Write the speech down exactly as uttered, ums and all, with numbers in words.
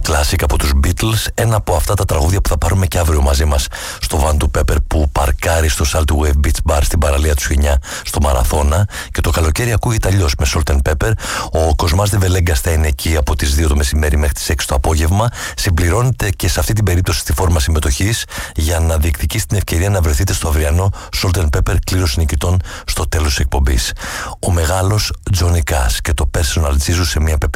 Κλάσικα από τους Beatles, ένα από αυτά τα τραγούδια που θα πάρουμε και αύριο μαζί μας στο Van του Pepper, που παρκάρει στο Salt Wave Beach Bar στην παραλία του Χινιά στο Μαραθώνα, και το καλοκαίρι ακούγεται αλλιώς με Salt and Pepper. Ο Κοσμάς Δεβελέγκας θα είναι εκεί από τις δύο το μεσημέρι μέχρι τις έξι το απόγευμα. Συμπληρώνεται και σε αυτή την περίπτωση στη φόρμα συμμετοχής για να διεκδικήσει την ευκαιρία να βρεθείτε στο αυριανό Salt and Pepper κλήρωση νικητών στο τέλος της εκπομπής. Ο μεγάλος Johnny Cash και το Personal Jesus σε μια